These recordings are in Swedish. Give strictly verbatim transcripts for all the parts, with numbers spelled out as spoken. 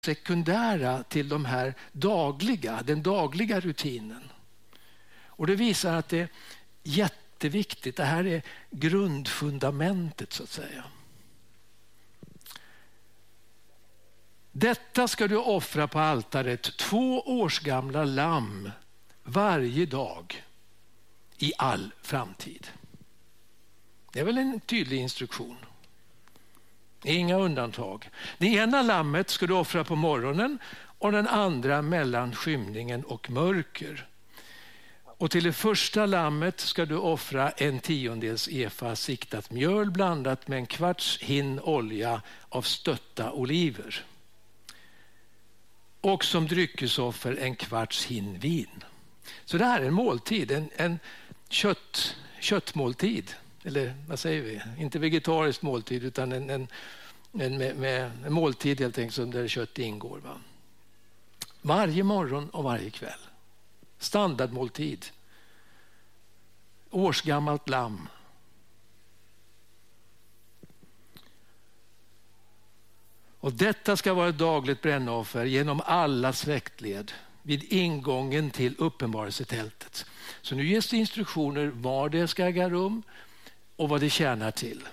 sekundära till de här dagliga, den dagliga rutinen. Och det visar att det är jätteviktigt. Det här är grundfundamentet så att säga. Detta ska du offra på altaret, två års gamla lamm varje dag i all framtid. Det är väl en tydlig instruktion. Inga undantag. Det ena lammet ska du offra på morgonen och den andra mellan skymningen och mörker. Och till det första lammet ska du offra en tiondels efa siktat mjöl blandat med en kvarts hinn olja av stötta oliver. Och som dryckesoffer en kvarts hinn vin. Så det här är en måltid, en, en kött, köttmåltid. Eller vad säger vi? Inte vegetarisk måltid utan en, en, en, med, med, en måltid helt enkelt där kött ingår. Va? Varje morgon och varje kväll. Standardmåltid. Årsgammalt lamm. Och detta ska vara ett dagligt brännoffer genom alla släktled vid ingången till uppenbarelsetältet. Så nu ges det instruktioner var det ska äga rum och vad det tjänar till.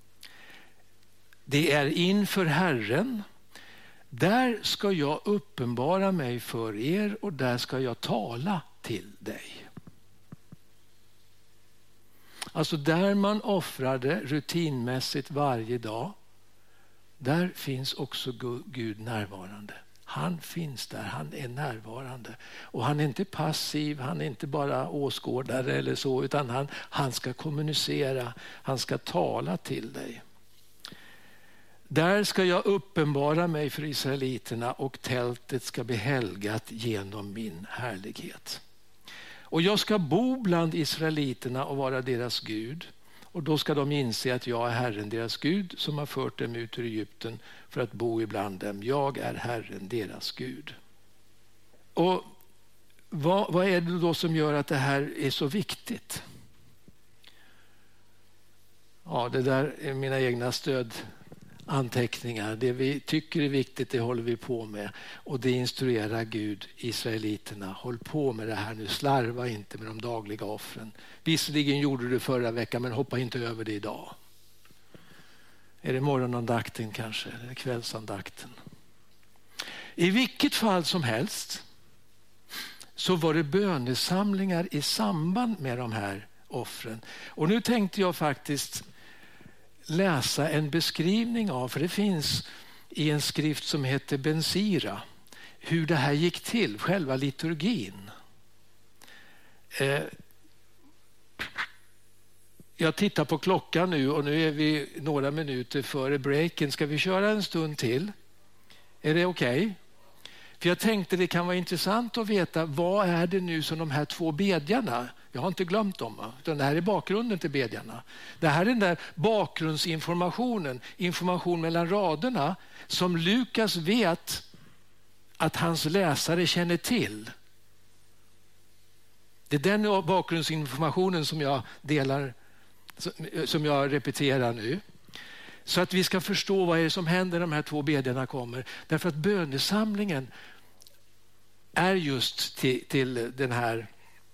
Det är inför Herren. Där ska jag uppenbara mig för er och där ska jag tala till dig. Alltså där man offrade rutinmässigt varje dag, där finns också Gud närvarande. Han finns där, han är närvarande. Och han är inte passiv, han är inte bara åskådare eller så, utan han, han ska kommunicera, han ska tala till dig. Där ska jag uppenbara mig för israeliterna och tältet ska bli helgat genom min härlighet. Och jag ska bo bland israeliterna och vara deras Gud. Och då ska de inse att jag är Herren deras Gud som har fört dem ut ur Egypten för att bo ibland dem. Jag är Herren deras Gud. Och vad, vad är det då som gör att det här är så viktigt? Ja, det där är mina egna stödanteckningar. Det vi tycker är viktigt, det håller vi på med. Och det instruerar Gud israeliterna. Håll på med det här nu, slarva inte med de dagliga offren. Visserligen gjorde du det förra veckan, men hoppa inte över det idag. Är det morgonandakten kanske, eller kvällsandakten? I vilket fall som helst så var det bönesamlingar i samband med de här offren. Och nu tänkte jag faktiskt läsa en beskrivning av, för det finns i en skrift som heter Bensira, hur det här gick till, själva liturgin. Eh, jag tittar på klockan nu och nu är vi några minuter före breaken. Ska vi köra en stund till? Är det okej? Okay? För jag tänkte det kan vara intressant att veta vad är det nu som de här två bedjarna, jag har inte glömt dem, utan det här är bakgrunden till bedjarna. Det här är den där bakgrundsinformationen, information mellan raderna som Lukas vet att hans läsare känner till. Det är den bakgrundsinformationen som jag delar, som jag repeterar nu. Så att vi ska förstå vad är det som händer när de här två bedjarna kommer. Därför att bönesamlingen är just till, till den här,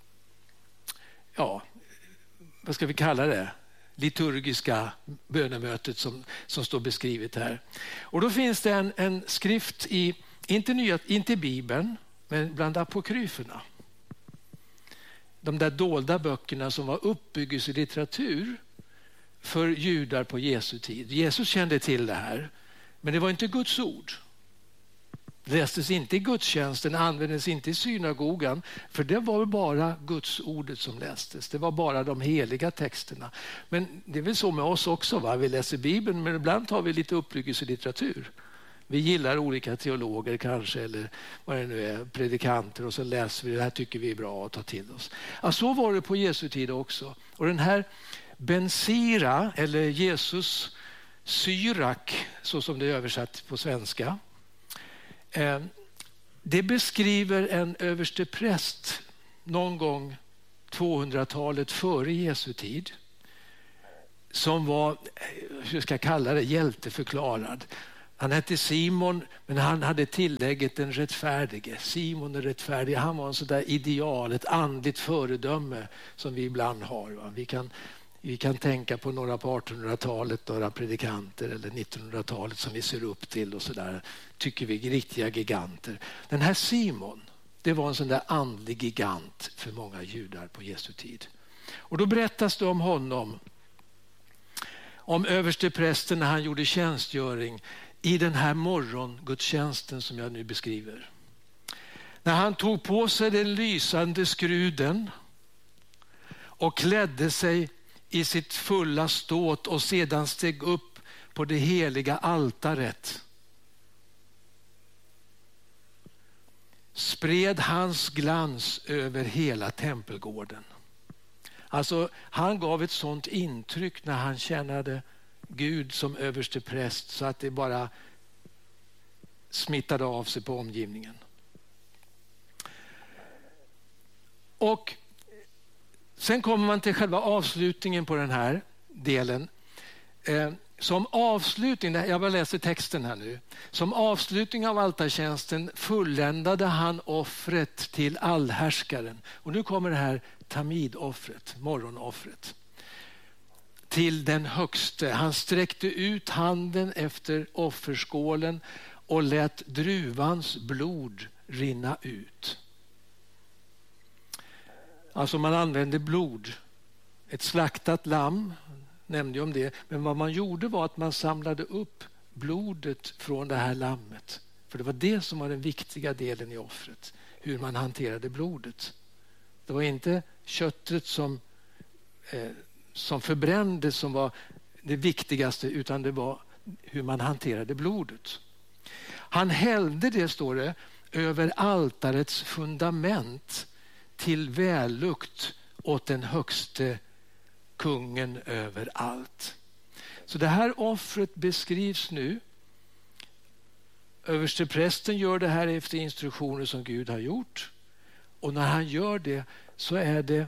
ja, vad ska vi kalla det? Liturgiska bönemötet som, som står beskrivet här. Och då finns det en, en skrift i, inte, nya, inte i Bibeln, men bland apokryferna. De där dolda böckerna som var uppbyggelselitteratur för judar på Jesu tid. Jesus kände till det här, men det var inte Guds ord. Det lästes inte i gudstjänsten, användes inte i synagogan, för det var bara Guds ordet som lästes. Det var bara de heliga texterna. Men det är väl så med oss också, va? Vi läser Bibeln, men ibland tar vi lite uppbyggelselitteratur. Vi gillar olika teologer kanske, eller vad det nu är, predikanter, och så läser vi det här, tycker vi är bra att ta till oss. Ja, så var det på Jesu tid också. Och den här Bensira, eller Jesus syrak, så som det är översatt på svenska, eh, det beskriver en överstepräst någon gång tvåhundratalet före Jesu tid som var, hur ska jag kalla det, hjälteförklarad. Han hette Simon, men han hade tillägget den rättfärdige. Simon den rättfärdige, han var en sån där ideal, ett andligt föredöme som vi ibland har. Va? Vi kan, vi kan tänka på några på artonhundratalet, några predikanter eller nittonhundratalet som vi ser upp till och sådär. Tycker vi är riktiga giganter. Den här Simon, det var en sån där andlig gigant för många judar på Jesu tid. Och då berättas det om honom, om översteprästen när han gjorde tjänstgöring i den här morgongudstjänsten som jag nu beskriver. När han tog på sig den lysande skruden och klädde sig i sitt fulla ståt och sedan steg upp på det heliga altaret, spred hans glans över hela tempelgården. Alltså han gav ett sånt intryck när han tjänade Gud som överste präst så att det bara smittade av sig på omgivningen. Och sen kommer man till själva avslutningen på den här delen. Eh, som avslutning, jag bara läser texten här nu. Som avslutning av altartjänsten fulländade han offret till allhärskaren. Och nu kommer det här tamidoffret, morgonoffret. Till den högste. Han sträckte ut handen efter offerskålen och lät druvans blod rinna ut. Alltså man använde blod. Ett slaktat lamm, nämnde jag om det. Men vad man gjorde var att man samlade upp blodet från det här lammet. För det var det som var den viktiga delen i offret. Hur man hanterade blodet. Det var inte köttet som, eh, som förbrändes som var det viktigaste, utan det var hur man hanterade blodet. Han hällde det, står det, över altarets fundament till vällukt åt den högste kungen över allt. Så det här offret beskrivs nu. Översteprästen gör det här efter instruktioner som Gud har gjort. Och när han gör det så är det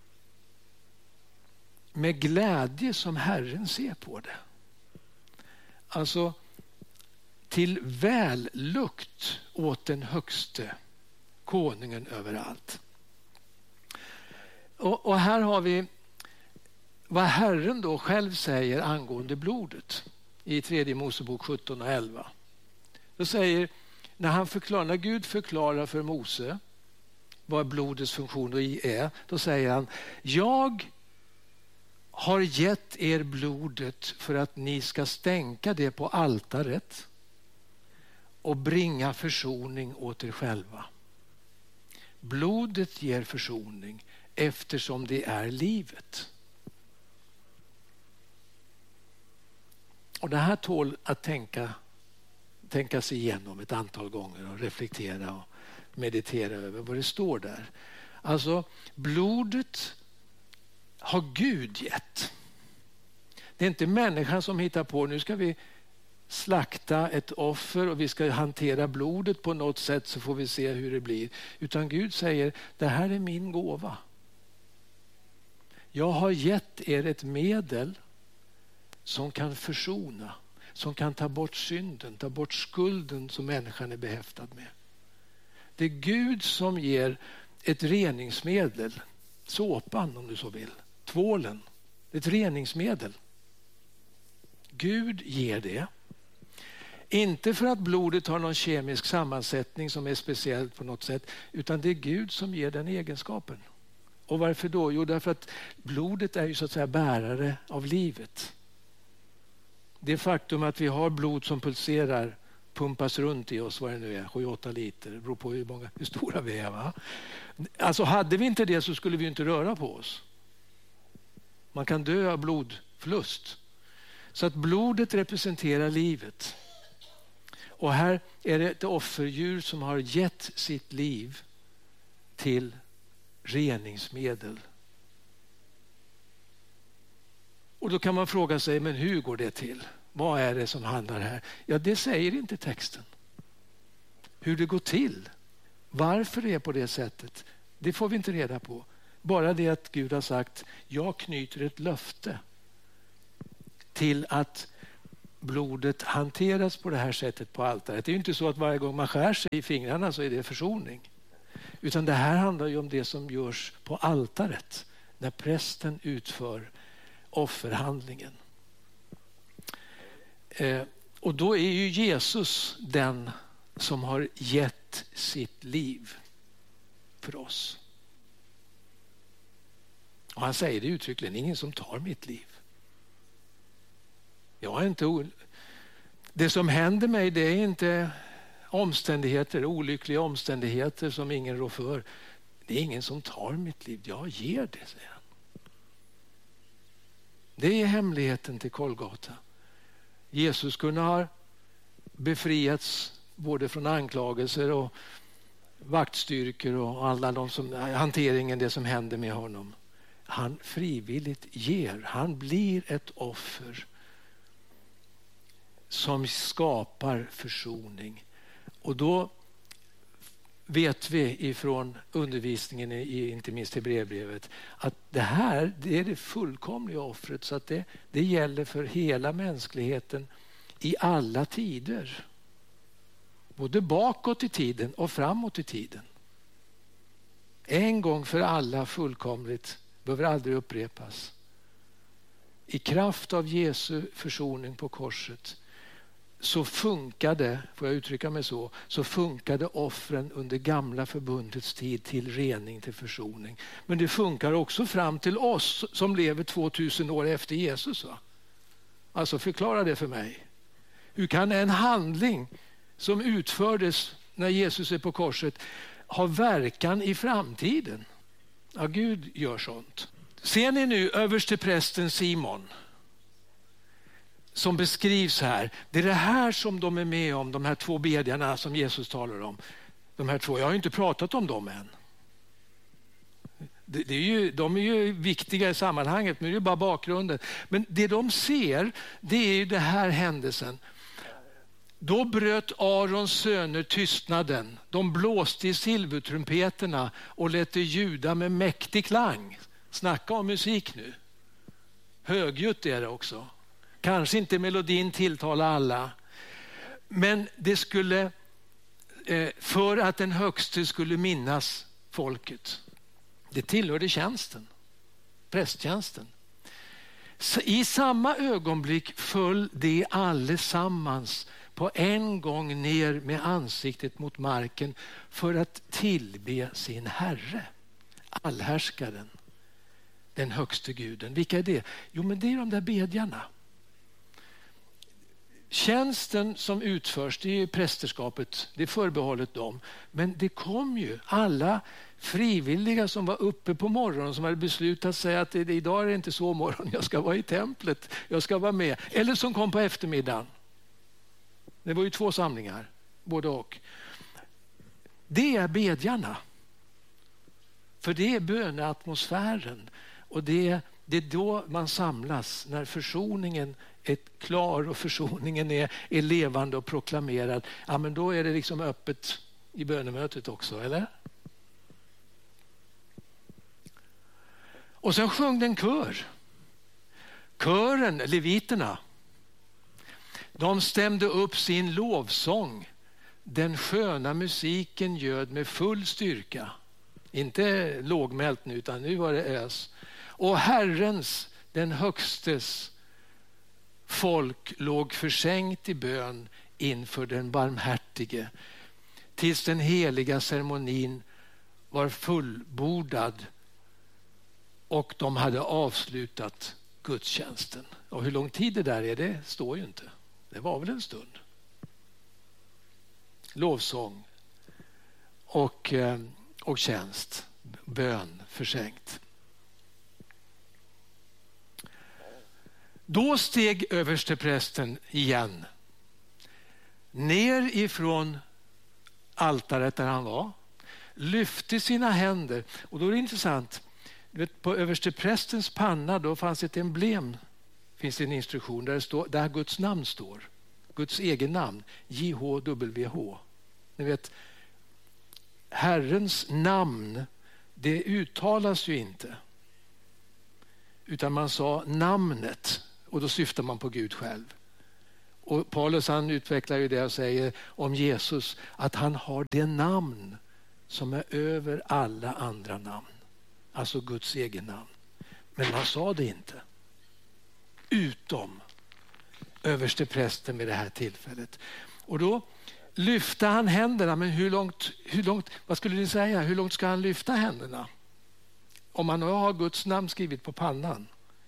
med glädje som Herren ser på det. Alltså till vällukt åt den högste konungen över allt. Och, och här har vi vad Herren då själv säger angående blodet i tredje Mosebok sjutton och elva. Då säger, när han förklarar, när Gud förklarar för Mose vad blodets funktion är, då säger han: jag har gett er blodet för att ni ska stänka det på altaret och bringa försoning åt er själva. Blodet ger försoning eftersom det är livet. Och det här tål att tänka, tänka sig igenom ett antal gånger och reflektera och meditera över vad det står där. Alltså blodet har Gud gett. Det är inte människan som hittar på, nu ska vi slakta ett offer och vi ska hantera blodet på något sätt så får vi se hur det blir. Utan Gud säger, det här är min gåva. Jag har gett er ett medel som kan försona, som kan ta bort synden, ta bort skulden som människan är behäftad med. Det är Gud som ger ett reningsmedel, såpan om du så vill, tvålen, ett reningsmedel. Gud ger det. Inte för att blodet har någon kemisk sammansättning som är speciellt på något sätt, utan det är Gud som ger den egenskapen. Och varför då? Jo, därför att blodet är ju så att säga bärare av livet. Det faktum att vi har blod som pulserar, pumpas runt i oss, vad det nu är, sju åtta liter, det beror på hur, många, hur stora vi är. Va? Alltså hade vi inte det så skulle vi inte röra på oss. Man kan dö av blodförlust. Så att blodet representerar livet. Och här är det ett offerdjur som har gett sitt liv till reningsmedel. Och då kan man fråga sig, men hur går det till? Vad är det som handlar här? Ja, det säger inte texten. Hur det går till, varför det är på det sättet, det får vi inte reda på. Bara det att Gud har sagt, jag knyter ett löfte till att blodet hanteras på det här sättet på altaret. Det är ju inte så att varje gång man skär sig i fingrarna så är det försoning. Utan det här handlar ju om det som görs på altaret när prästen utför offerhandlingen. Eh, och då är ju Jesus den som har gett sitt liv för oss. Och han säger det uttryckligen, ingen som tar mitt liv. Jag är inte o... Det som händer mig, det är inte omständigheter, olyckliga omständigheter som ingen rår för. Det är ingen som tar mitt liv, jag ger det, säger han. Det är hemligheten till Golgata. Jesus kunde ha befriats både från anklagelser och vaktstyrkor och alla de som, hanteringen, det som händer med honom. Han frivilligt ger, han blir ett offer som skapar försoning. Och då vet vi ifrån undervisningen i inte minst i Hebreerbrevet att det här, det är det fullkomliga offret, så att det, det gäller för hela mänskligheten i alla tider. Både bakåt i tiden och framåt i tiden. En gång för alla fullkomligt, behöver aldrig upprepas. I kraft av Jesu försoning på korset så funkade, får jag uttrycka mig så, så funkade offren under gamla förbundets tid till rening, till försoning. Men det funkar också fram till oss som lever tvåtusen år efter Jesus. Va? Alltså förklara det för mig. Hur kan en handling som utfördes när Jesus är på korset ha verkan i framtiden? Ja, Gud gör sånt. Ser ni nu översteprästen Simon som beskrivs här? Det är det här som de är med om, de här två bedjarna som Jesus talar om. De här två, jag har inte pratat om dem än. Det, det är ju, de är ju viktiga i sammanhanget, men det är bara bakgrunden. Men det de ser, det är ju den här händelsen. Då bröt Arons söner tystnaden. De blåste i silvertrumpeterna och lät det ljuda med mäktig klang. Snacka om musik nu. Högljutt är det också. Kanske inte melodin tilltalar alla. Men det skulle, för att den högste skulle minnas folket. Det tillhörde tjänsten. Prästtjänsten. I samma ögonblick föll det allesammans på en gång ner med ansiktet mot marken för att tillbe sin Herre, allhärskaren, den högste guden. Vilka är det? Jo, men det är de där bedjarna. Tjänsten som utförs, det är prästerskapet, det är förbehållet dem. Men det kom ju alla frivilliga som var uppe på morgonen, som hade beslutat säga att det, idag är det inte så morgon, jag ska vara i templet, jag ska vara med. Eller som kom på eftermiddagen. Det var ju två samlingar, både och. Det är bedjarna. För det är böneatmosfären. Och det är, det är då man samlas, när försoningen är klar och försoningen är, är levande och proklamerad. Ja, men då är det liksom öppet i bönemötet också, eller? Och sen sjöng den kör. Kören, leviterna, de stämde upp sin lovsång. Den sköna musiken ljöd med full styrka. Inte lågmält nu, utan nu var det ös. Och Herrens, den högstes, folk låg försänkt i bön inför den barmhärtige, tills den heliga ceremonin var fullbordad och de hade avslutat gudstjänsten. Och hur lång tid det där är, det står ju inte. Det var väl en stund. Lovsång och, och tjänst, bön försänkt. Då steg översteprästen igen ner ifrån altaret där han var, lyfte sina händer, och då är det intressant. På översteprästens panna då fanns ett emblem, finns det en instruktion där det står, där Guds namn står, Guds egen namn, J H W H. Ni vet, Herrens namn, det uttalas ju inte, utan man sa namnet, och då syftar man på Gud själv. Och Paulus han utvecklar ju det och säger om Jesus att han har det namn som är över alla andra namn. Alltså Guds egen namn. Men man sa det inte. Utom översteprästen med det här tillfället. Och då lyfte han händerna, men hur långt, hur långt, vad skulle ni säga, hur långt ska han lyfta händerna? Om han har Guds namn skrivit på pannan.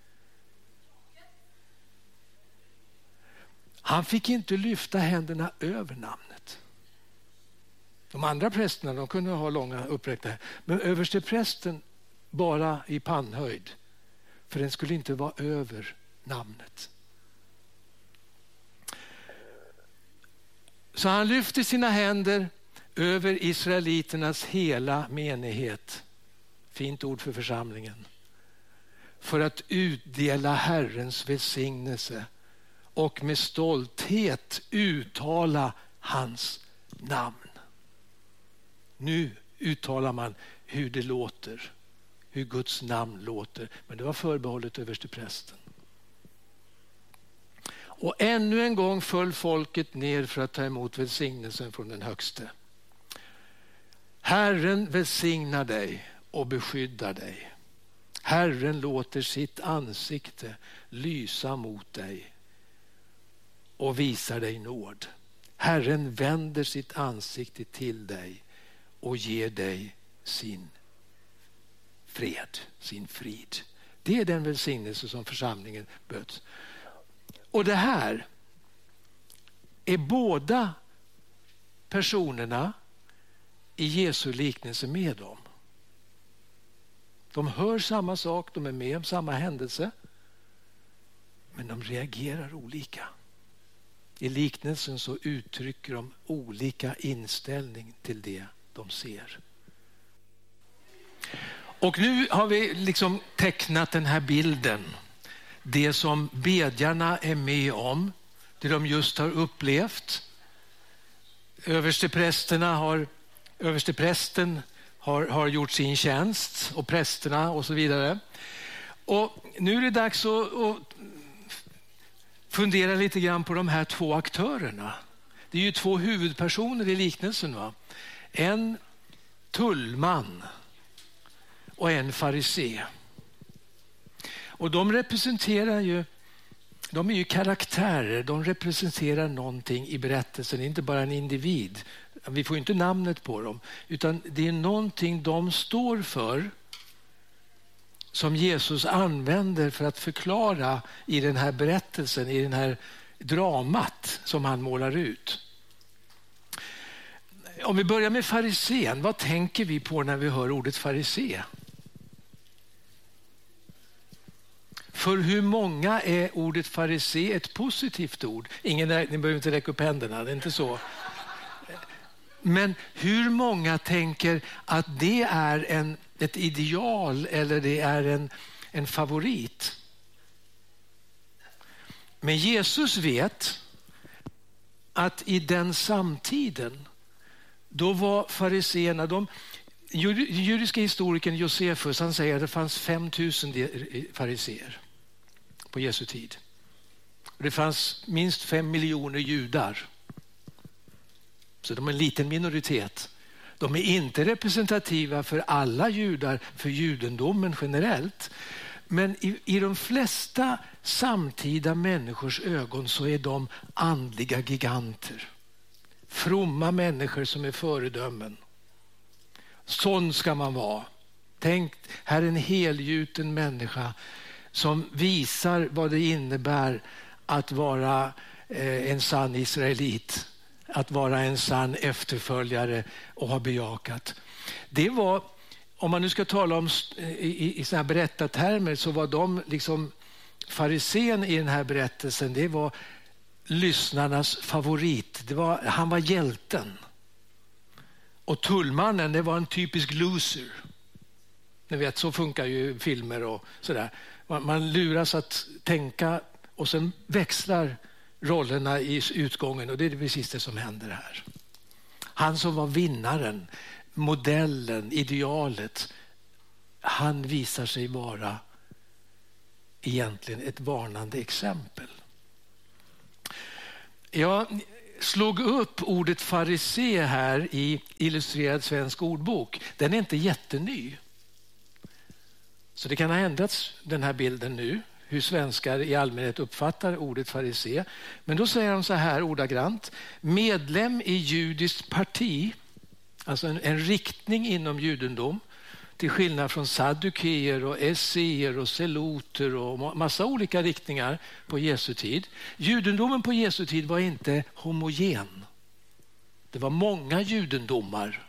Han fick inte lyfta händerna över namnet. De andra prästerna de kunde ha långa uppräckta, men översteprästen bara i pannhöjd. För den skulle inte vara över namnet. Så han lyfte sina händer över israeliternas hela menighet. Fint ord för församlingen. För att utdela Herrens välsignelse och med stolthet uttala hans namn. Nu uttalar man hur det låter, hur Guds namn låter. Men det var förbehållet översteprästen. Och ännu en gång föll folket ner för att ta emot välsignelsen från den högste. Herren välsignar dig och beskyddar dig. Herren låter sitt ansikte lysa mot dig och visar dig nåd. Herren vänder sitt ansikte till dig och ger dig sin fred, sin frid. Det är den välsignelse som församlingen böts. Och det här är båda personerna i Jesu liknelse med dem. De hör samma sak, de är med om samma händelse, men de reagerar olika. I liknelsen så uttrycker de olika inställning till det de ser. Och nu har vi liksom tecknat den här bilden. Det som bedjarna är med om, det de just har upplevt. Översteprästerna har, översteprästen har, har gjort sin tjänst och prästerna och så vidare. Och nu är det dags att, att fundera lite grann på de här två aktörerna. Det är ju två huvudpersoner i liknelsen, va? En tullman och en farisé. Och de representerar ju, de är ju karaktärer, de representerar någonting i berättelsen, inte bara en individ. Vi får inte namnet på dem, utan det är någonting de står för som Jesus använder för att förklara i den här berättelsen, i den här dramat som han målar ut. Om vi börjar med farisén, vad tänker vi på när vi hör ordet farisé? För hur många är ordet farisé ett positivt ord? Ingen, ni behöver inte räcka upp händerna, det är inte så. Men hur många tänker att det är en, ett ideal eller det är en, en favorit? Men Jesus vet att i den samtiden, då var fariséerna, de judiska historikern Josefus, han säger att det fanns fem tusen fariséer på Jesu tid. Det fanns minst fem miljoner judar. Så de är en liten minoritet. De är inte representativa för alla judar, för judendomen generellt. Men i, i de flesta samtida människors ögon så är de andliga giganter. Fromma människor som är föredömen. Sån ska man vara. Tänk, här är en helgjuten människa som visar vad det innebär att vara eh, en sann israelit. Att vara en sann efterföljare och ha bejakat. Det var, om man nu ska tala om i, i såna här berättartermer, så var de liksom farisén i den här berättelsen, det var lyssnarnas favorit. Det var, han var hjälten. Och tullmannen, det var en typisk loser. Ni vet, så funkar ju filmer och sådär. Man, man luras att tänka och sen växlar rollerna i utgången, och det är precis det som händer här. Han som var vinnaren, modellen, idealet, han visar sig vara egentligen ett varnande exempel. Jag slog upp ordet farisé här i Illustrerad svensk ordbok. Den är inte jätteny. Så det kan ha ändrats, den här bilden nu, hur svenskar i allmänhet uppfattar ordet farisé. Men då säger de så här ordagrant: medlem i judiskt parti, alltså en, en riktning inom judendom, till skillnad från saddukeer och esseer och seloter och massa olika riktningar på Jesu tid. Judendomen på Jesu tid var inte homogen. Det var många judendomar.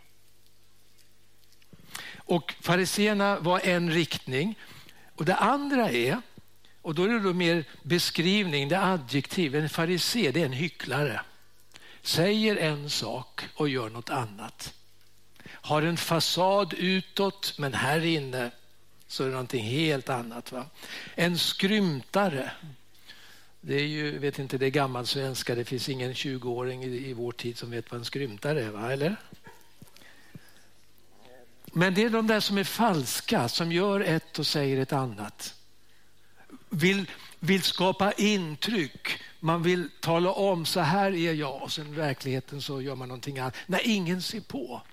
Och fariséerna var en riktning. Och det andra är, och då är det då mer beskrivning, det är adjektiv. En farisé, det är en hycklare. Säger en sak och gör något annat. Har en fasad utåt, men här inne så är det någonting helt annat. Va? En skrymtare. Det är ju, vet inte, det är gammalsvenska. Det finns ingen tjugoåring i, i vår tid som vet vad en skrymtare är, va? Eller? Men det är de där som är falska, som gör ett och säger ett annat. Vill, vill skapa intryck. Man vill tala om, så här är jag, och sen i verkligheten så gör man någonting annat. När ingen ser på,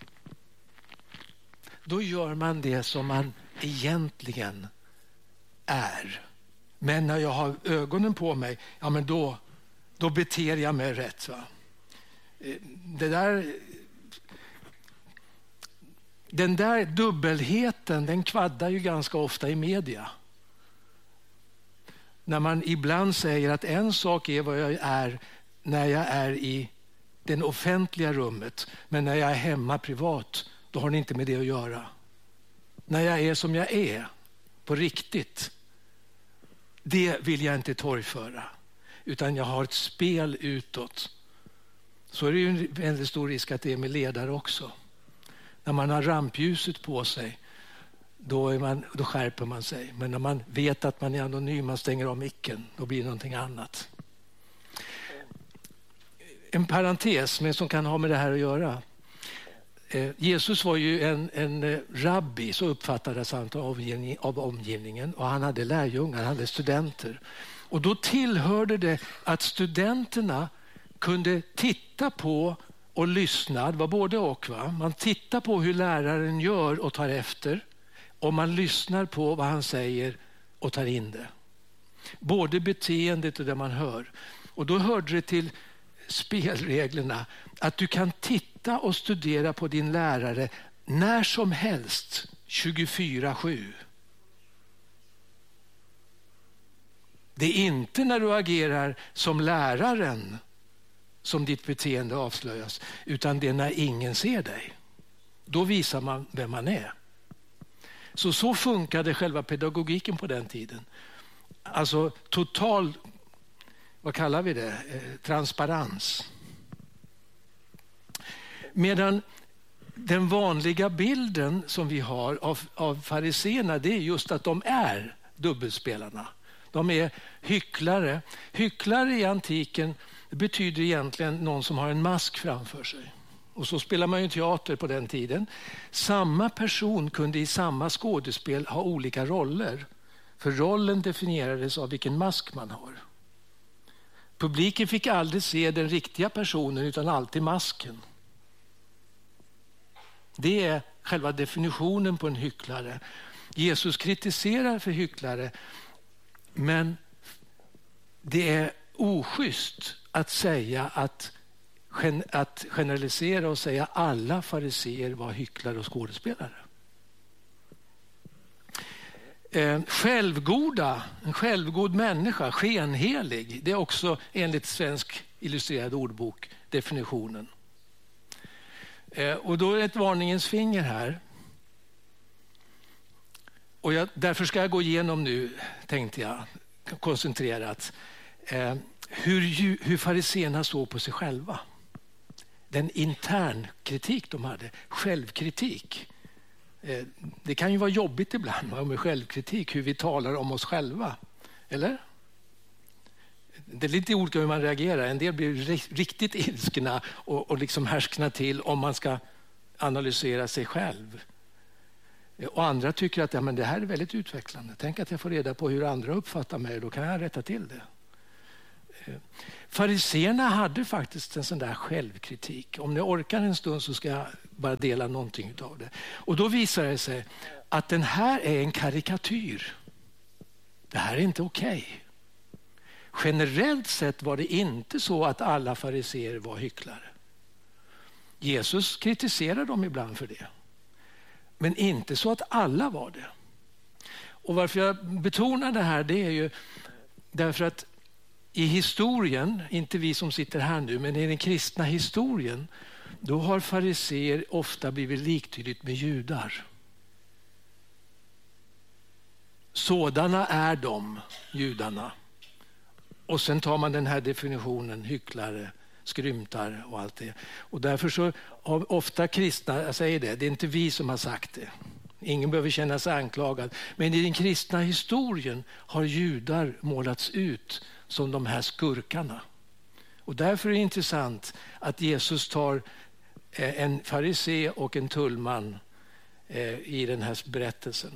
då gör man det som man egentligen är. Men när jag har ögonen på mig, ja men då, då beter jag mig rätt. Va? Det där, den där dubbelheten, den kvaddar ju ganska ofta i media. När man ibland säger att en sak är vad jag är när jag är i det offentliga rummet, men när jag är hemma privat, då har ni inte med det att göra. När jag är som jag är, på riktigt, det vill jag inte torgföra. Utan jag har ett spel utåt. Så är det ju en väldigt stor risk att det är med ledare också. När man har rampljuset på sig, då, är man, då skärper man sig. Men när man vet att man är anonym, man stänger av micken, då blir det någonting annat. En parentes, men som kan ha med det här att göra. Jesus var ju en, en rabbi, så uppfattades han av, omgivning, av omgivningen, och han hade lärjungar, han hade studenter. Och då tillhörde det att studenterna kunde titta på och lyssna, det var både och. Va? Man tittar på hur läraren gör och tar efter, och man lyssnar på vad han säger och tar in det. Både beteendet och det man hör. Och då hörde det till spelreglerna att du kan titta och studera på din lärare när som helst, tjugofyra sju. Det är inte när du agerar som läraren som ditt beteende avslöjas, utan det är när ingen ser dig. Då visar man vem man är. Så så funkade själva pedagogiken på den tiden. Alltså total, vad kallar vi det? Eh, transparens. Medan den vanliga bilden som vi har av, av fariséerna, det är just att de är dubbelspelarna. De är hycklare. Hycklare i antiken betyder egentligen någon som har en mask framför sig. Och så spelar man ju teater på den tiden. Samma person kunde i samma skådespel ha olika roller. För rollen definierades av vilken mask man har. Publiken fick aldrig se den riktiga personen utan alltid masken. Det är själva definitionen på en hycklare. Jesus kritiserar för hycklare, men det är oschysst att säga att, att generalisera och säga att alla fariseer var hycklare och skådespelare. Eh, självgoda, en självgod människa, skenhelig, det är också enligt Svensk illustrerad ordbok definitionen. Eh, och då är det ett varningens finger här. Och jag, därför ska jag gå igenom nu, tänkte jag, koncentrerat, eh, hur, hur fariséerna såg på sig själva. Den intern kritik de hade, självkritik. Eh, det kan ju vara jobbigt ibland med självkritik, hur vi talar om oss själva. Eller? Det är lite olika hur man reagerar. En del blir riktigt ilskna och, och liksom härskna till om man ska analysera sig själv. Och andra tycker att ja, men det här är väldigt utvecklande. Tänk att jag får reda på hur andra uppfattar mig, då kan jag rätta till det. Fariséerna hade faktiskt en sån där självkritik. Om ni orkar en stund så ska jag bara dela någonting av det. Och då visar det sig att den här är en karikatyr. Det här är inte okej. Okay. Generellt sett var det inte så att alla fariséer var hycklare. Jesus kritiserar dem ibland för det. Men inte så att alla var det. Och varför jag betonar det här, det är ju därför att i historien, inte vi som sitter här nu, men i den kristna historien, då har fariséer ofta blivit liktydigt med judar. Sådana är de, judarna. Och sen tar man den här definitionen, hycklare, skrymtar och allt det. Och därför så har ofta kristna, jag säger det, det är inte vi som har sagt det. Ingen behöver känna sig anklagad. Men i den kristna historien har judar målats ut som de här skurkarna. Och därför är det intressant att Jesus tar en farisé och en tullman i den här berättelsen.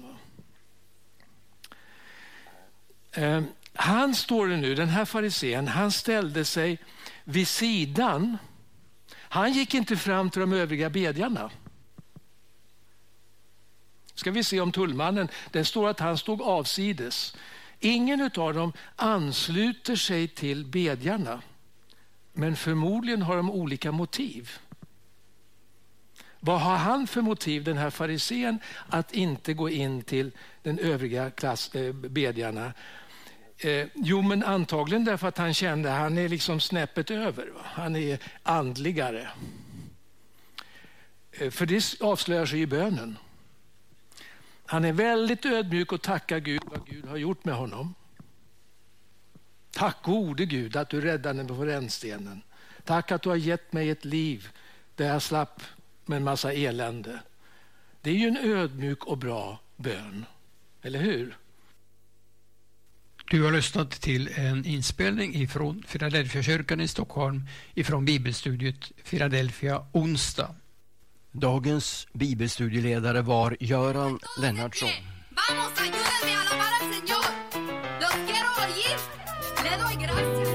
Han står det nu, den här farisén, han ställde sig vid sidan. Han gick inte fram till de övriga bedjarna. Ska vi se om tullmannen, det står att han stod avsides. Ingen av dem ansluter sig till bedjarna, men förmodligen har de olika motiv. Vad har han för motiv, den här farisén, att inte gå in till den övriga klass, eh, bedjarna? Eh, jo, men antagligen därför att han kände att han är liksom snäppet över. Va? Han är andligare. Eh, för det avslöjar sig i bönen. Han är väldigt ödmjuk och tackar Gud vad Gud har gjort med honom. Tack gode Gud att du räddade mig på rännstenen. Tack att du har gett mig ett liv där jag slapp med en massa elände. Det är ju en ödmjuk och bra bön. Eller hur? Du har lyssnat till en inspelning ifrån Philadelphia kyrkan i Stockholm ifrån bibelstudiet Philadelphia onsdag. Dagens bibelstudieledare var Göran Lennartsson. Vamos, ayúdenme a alabar al Señor. Los quiero oír. Le doy gracias.